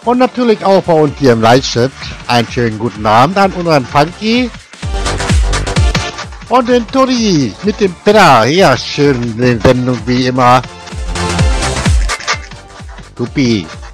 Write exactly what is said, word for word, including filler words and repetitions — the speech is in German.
Und natürlich auch bei uns hier im Live-Chat einen schönen guten Abend an unseren Funky und den Tori mit dem Peter. Ja, schön, die Sendung wie immer. Supi.